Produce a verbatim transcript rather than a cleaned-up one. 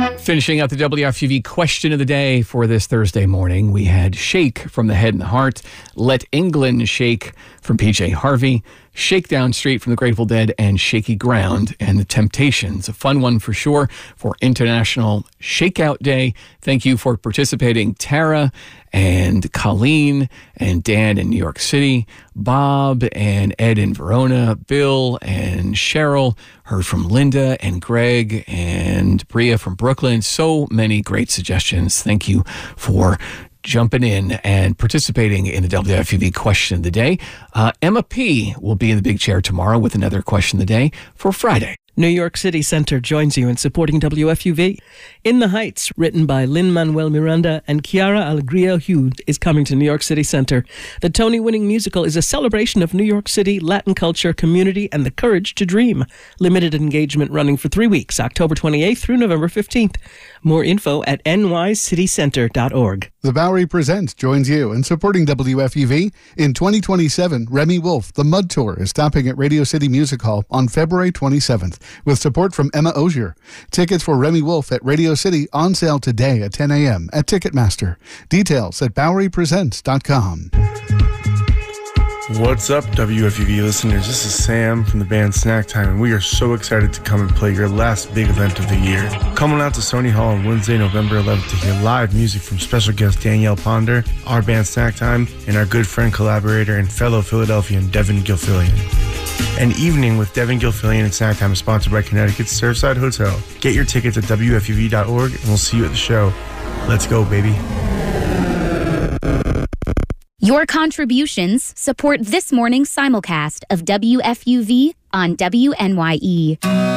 Finishing up the W F U V question of the day for this Thursday morning, we had Shake from The Head and the Heart, Let England Shake from P J Harvey, Shakedown Street from the Grateful Dead, and Shaky Ground and the Temptations. A fun one for sure for International Shakeout Day. Thank you for participating, Tara and Colleen and Dan in New York City, Bob and Ed in Verona, Bill and Cheryl, heard from Linda and Greg and Bria from Brooklyn. So many great suggestions. Thank you for jumping in and participating in the W F U V question of the day. Uh, Emma P. will be in the big chair tomorrow with another question of the day for Friday. New York City Center joins you in supporting W F U V. In the Heights, written by Lin-Manuel Miranda and Chiara Alegria Hughes, is coming to New York City Center. The Tony-winning musical is a celebration of New York City, Latin culture, community, and the courage to dream. Limited engagement running for three weeks, October twenty-eighth through November fifteenth. More info at n y city center dot org. The Bowery Presents joins you in supporting W F U V. In twenty twenty-seven, Remy Wolf, The Mud Tour, is stopping at Radio City Music Hall on February twenty-seventh with support from Emma Ogier. Tickets for Remy Wolf at Radio City on sale today at ten a.m. at Ticketmaster. Details at bowery presents dot com. What's up, W F U V listeners? This is Sam from the band Snack Time, and we are so excited to come and play your last big event of the year. Come on out to Sony Hall on Wednesday, November eleventh to hear live music from special guest Danielle Ponder, our band Snack Time, and our good friend, collaborator, and fellow Philadelphian Devin Gilfillian. An evening with Devin Gilfillian and Snack Time is sponsored by Connecticut's Surfside Hotel. Get your tickets at W F U V dot org, and we'll see you at the show. Let's go, baby. Your contributions support this morning's simulcast of W F U V on W N Y E.